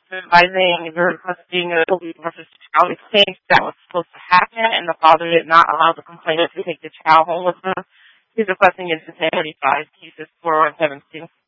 advising you're requesting a police versus child exchange that was supposed to happen, and the father did not allow the complainant to take the child home with him. He's requesting it to 1035 cases 4172.